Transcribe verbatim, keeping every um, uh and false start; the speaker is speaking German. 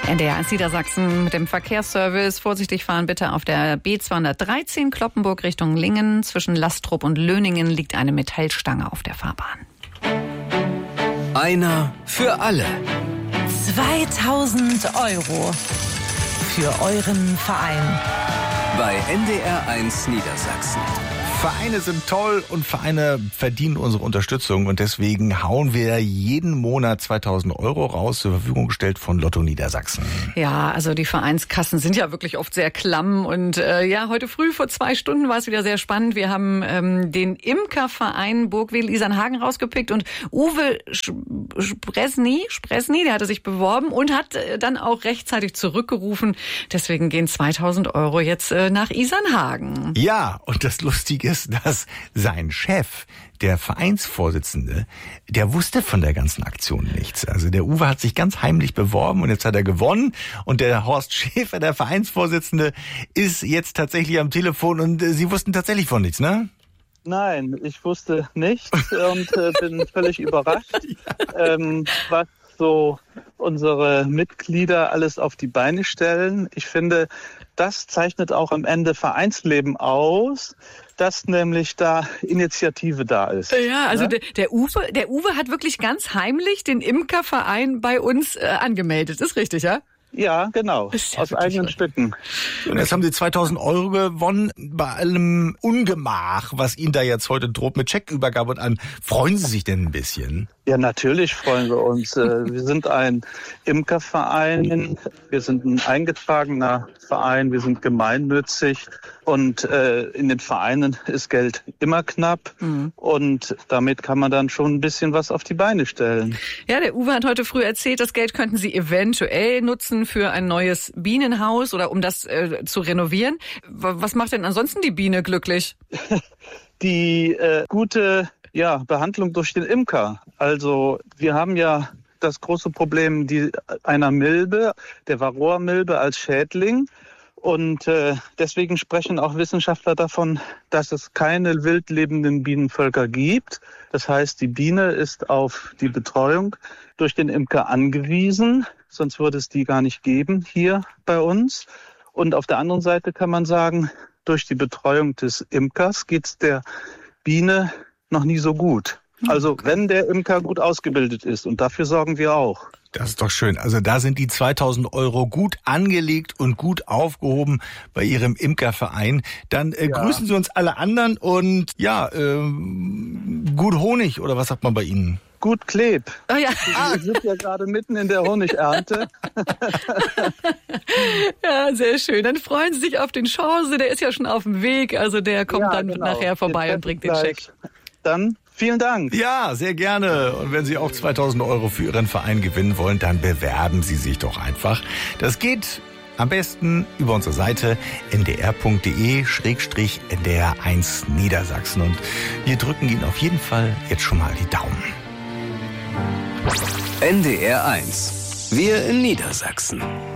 N D R eins Niedersachsen mit dem Verkehrsservice. Vorsichtig fahren bitte auf der B zweihundertdreizehn Cloppenburg Richtung Lingen. Zwischen Lastrup und Löningen liegt eine Metallstange auf der Fahrbahn. Einer für alle. zweitausend Euro für euren Verein. Bei N D R eins Niedersachsen. Vereine sind toll und Vereine verdienen unsere Unterstützung und deswegen hauen wir jeden Monat zweitausend Euro raus, zur Verfügung gestellt von Lotto Niedersachsen. Ja, also die Vereinskassen sind ja wirklich oft sehr klamm und äh, ja, heute früh vor zwei Stunden war es wieder sehr spannend. Wir haben ähm, den Imkerverein Burgwedel-Isernhagen rausgepickt und Uwe Spresny, Spresny, der hatte sich beworben und hat äh, dann auch rechtzeitig zurückgerufen. Deswegen gehen zweitausend Euro jetzt äh, nach Isernhagen. Ja, und das Lustige ist, dass sein Chef, der Vereinsvorsitzende, der wusste von der ganzen Aktion nichts. Also der Uwe hat sich ganz heimlich beworben und jetzt hat er gewonnen. Und der Horst Schäfer, der Vereinsvorsitzende, ist jetzt tatsächlich am Telefon und äh, Sie wussten tatsächlich von nichts, ne? Nein, ich wusste nichts und äh, bin völlig überrascht, ja. ähm, was so unsere Mitglieder alles auf die Beine stellen. Ich finde, das zeichnet auch am Ende Vereinsleben aus, dass nämlich da Initiative da ist. Ja, also ja? Der, der Uwe, der Uwe hat wirklich ganz heimlich den Imkerverein bei uns äh, angemeldet. Ist richtig, ja? Ja, genau. Ja aus eigenen Stücken. Und jetzt haben Sie zweitausend Euro gewonnen bei allem Ungemach, was Ihnen da jetzt heute droht mit Scheckübergabe und allem. Freuen Sie sich denn ein bisschen? Ja, natürlich freuen wir uns. Wir sind ein Imkerverein, wir sind ein eingetragener Verein, wir sind gemeinnützig und äh, in den Vereinen ist Geld immer knapp mhm. und damit kann man dann schon ein bisschen was auf die Beine stellen. Ja, der Uwe hat heute früh erzählt, das Geld könnten Sie eventuell nutzen für ein neues Bienenhaus oder um das äh, zu renovieren. Was macht denn ansonsten die Biene glücklich? Die äh, gute ja, Behandlung durch den Imker. Also wir haben ja das große Problem die, einer Milbe, der Varroa-Milbe als Schädling. Und äh, deswegen sprechen auch Wissenschaftler davon, dass es keine wild lebenden Bienenvölker gibt. Das heißt, die Biene ist auf die Betreuung durch den Imker angewiesen, sonst würde es die gar nicht geben hier bei uns. Und auf der anderen Seite kann man sagen, durch die Betreuung des Imkers geht es der Biene noch nie so gut. Also wenn der Imker gut ausgebildet ist und dafür sorgen wir auch. Das ist doch schön. Also da sind die zweitausend Euro gut angelegt und gut aufgehoben bei Ihrem Imkerverein. Dann äh, ja. grüßen Sie uns alle anderen und ja, ähm, gut Honig oder was sagt man bei Ihnen? Gut Kleb. Oh ja. Wir sind ja gerade mitten in der Honigernte. Ja, sehr schön. Dann freuen Sie sich auf den Chance. Der ist ja schon auf dem Weg. Also der kommt ja, dann genau. nachher vorbei und bringt den Scheck. Dann vielen Dank. Ja, sehr gerne. Und wenn Sie auch zweitausend Euro für Ihren Verein gewinnen wollen, dann bewerben Sie sich doch einfach. Das geht am besten über unsere Seite n d r punkt d e schrägstrich n d r eins Niedersachsen. Und wir drücken Ihnen auf jeden Fall jetzt schon mal die Daumen. N D R eins. Wir in Niedersachsen.